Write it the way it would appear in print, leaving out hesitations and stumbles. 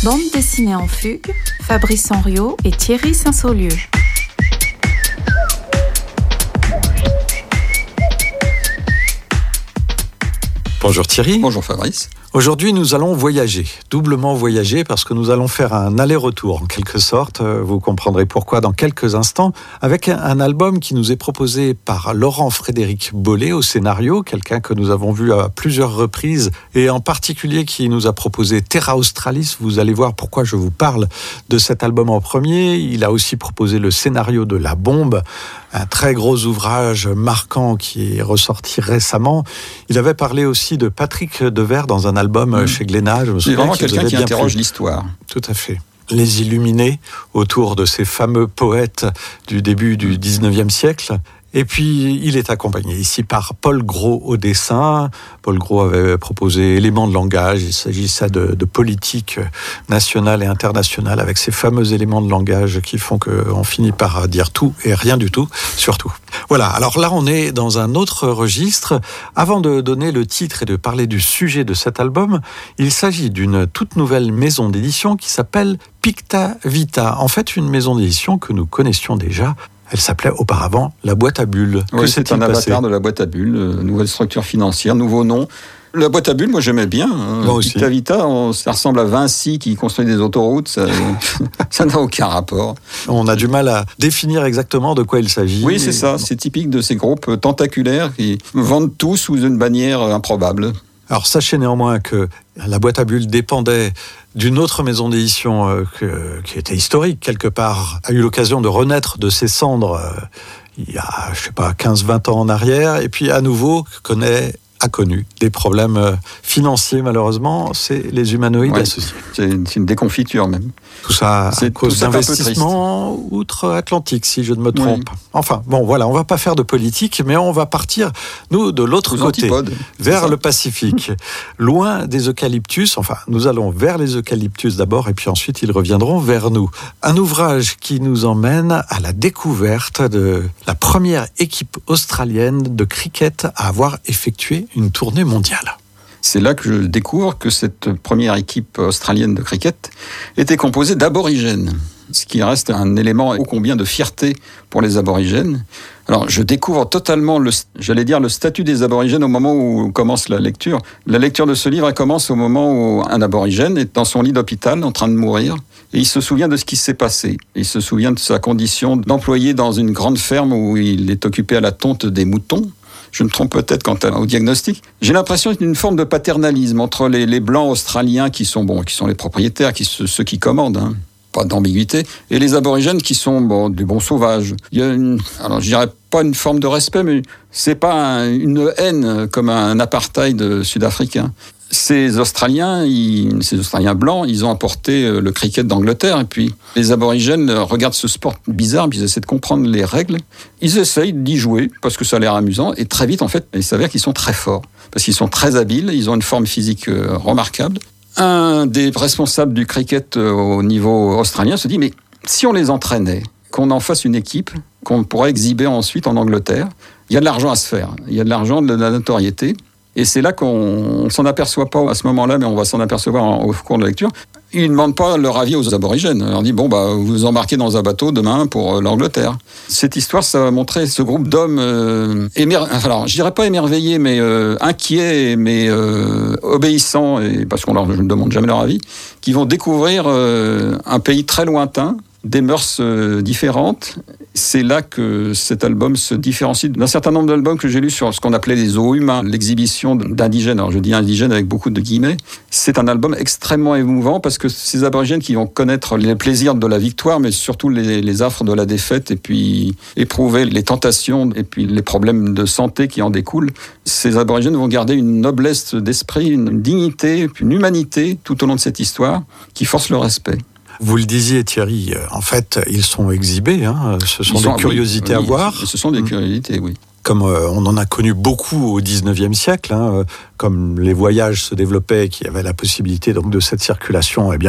Bande dessinée en fugue, Fabrice Henriot et Thierry Saint-Saulieu. Bonjour Thierry. Bonjour Fabrice. Aujourd'hui, nous allons voyager, doublement voyager, parce que nous allons faire un aller-retour, en quelque sorte. Vous comprendrez pourquoi dans quelques instants, avec un album qui nous est proposé par Laurent-Frédéric Bollé au scénario, quelqu'un que nous avons vu à plusieurs reprises, et en particulier qui nous a proposé Terra Australis. Vous allez voir pourquoi je vous parle de cet album en premier. Il a aussi proposé le scénario de La Bombe, un très gros ouvrage marquant qui est ressorti récemment. Il avait parlé aussi de Patrick Devers dans un album chez Glénat. C'est vraiment quelqu'un qui interroge l'histoire. Tout à fait. Les Illuminés, autour de ces fameux poètes du début du 19e siècle. Et puis, il est accompagné ici par Paul Gros au dessin. Paul Gros avait proposé éléments de langage. Il s'agissait de politique nationale et internationale avec ces fameux éléments de langage qui font qu'on finit par dire tout et rien du tout, surtout. Voilà, alors là, on est dans un autre registre. Avant de donner le titre et de parler du sujet de cet album, il s'agit d'une toute nouvelle maison d'édition qui s'appelle Picta Vita. En fait, une maison d'édition que nous connaissions déjà. Elle s'appelait auparavant La Boîte à Bulles. Oui, c'est un avatar de La Boîte à Bulles, nouvelle structure financière, nouveau nom. La Boîte à Bulles, moi j'aimais bien. Moi aussi. Picta Vita, ça ressemble à Vinci qui construit des autoroutes, ça n'a aucun rapport. On a du mal à définir exactement de quoi il s'agit. Oui, c'est ça, c'est typique de ces groupes tentaculaires qui vendent tout sous une bannière improbable. Alors sachez néanmoins que La Boîte à Bulles dépendait d'une autre maison d'édition qui était historique quelque part, a eu l'occasion de renaître de ses cendres il y a, 15-20 ans en arrière, et puis à nouveau a connu des problèmes financiers malheureusement, c'est les humanoïdes associés. C'est une déconfiture même. Tout ça à cause d'investissements outre-Atlantique, si je ne me trompe. Oui. Enfin, bon, voilà, on ne va pas faire de politique, mais on va partir, nous, de l'autre côté, vers le Pacifique, loin des eucalyptus. Enfin, nous allons vers les eucalyptus d'abord, et puis ensuite, ils reviendront vers nous. Un ouvrage qui nous emmène à la découverte de la première équipe australienne de cricket à avoir effectué une tournée mondiale. C'est là que je découvre que cette première équipe australienne de cricket était composée d'aborigènes, ce qui reste un élément ô combien de fierté pour les aborigènes. Alors, je découvre totalement le statut des aborigènes au moment où commence la lecture. La lecture de ce livre, elle commence au moment où un aborigène est dans son lit d'hôpital en train de mourir et il se souvient de ce qui s'est passé. Il se souvient de sa condition d'employé dans une grande ferme où il est occupé à la tonte des moutons. Je me trompe peut-être quant au diagnostic. J'ai l'impression qu'il y a une forme de paternalisme entre les blancs australiens qui sont les propriétaires, ceux qui commandent, pas d'ambiguïté, et les aborigènes qui sont du bon sauvage. Il y a alors je dirais pas une forme de respect, mais c'est pas une haine comme un apartheid sud-africain. Ces Australiens blancs, ils ont apporté le cricket d'Angleterre, et puis les aborigènes regardent ce sport bizarre, puis ils essaient de comprendre les règles. Ils essayent d'y jouer, parce que ça a l'air amusant, et très vite, en fait, il s'avère qu'ils sont très forts, parce qu'ils sont très habiles, ils ont une forme physique remarquable. Un des responsables du cricket au niveau australien se dit, mais si on les entraînait, qu'on en fasse une équipe, qu'on pourrait exhiber ensuite en Angleterre, il y a de l'argent à se faire, il y a de l'argent, de la notoriété. Et c'est là qu'on s'en aperçoit pas à ce moment-là, mais on va s'en apercevoir au cours de la lecture. Ils ne demandent pas leur avis aux aborigènes. On leur dit, vous vous embarquez dans un bateau demain pour l'Angleterre. Cette histoire, ça va montrer ce groupe d'hommes alors, je dirais pas émerveillés, mais inquiets, mais obéissants, parce qu'on leur demande jamais leur avis, qui vont découvrir un pays très lointain, des mœurs différentes. C'est là que cet album se différencie d'un certain nombre d'albums que j'ai lus sur ce qu'on appelait les zoos humains, l'exhibition d'indigènes. Alors je dis indigènes avec beaucoup de guillemets. C'est un album extrêmement émouvant parce que ces aborigènes qui vont connaître les plaisirs de la victoire, mais surtout les affres de la défaite, et puis éprouver les tentations et puis les problèmes de santé qui en découlent, ces aborigènes vont garder une noblesse d'esprit, une dignité, une humanité tout au long de cette histoire qui force le respect. Vous le disiez Thierry, en fait ils sont exhibés, ce sont des curiosités à voir. Ce sont des curiosités, oui. Comme on en a connu beaucoup au 19e siècle, comme les voyages se développaient, qu'il y avait la possibilité donc de cette circulation,